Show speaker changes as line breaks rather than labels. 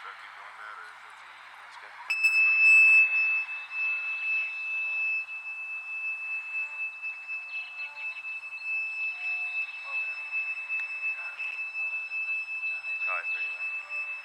Should I keep doing that, or is that too easy?
That's good. Probably pretty loud.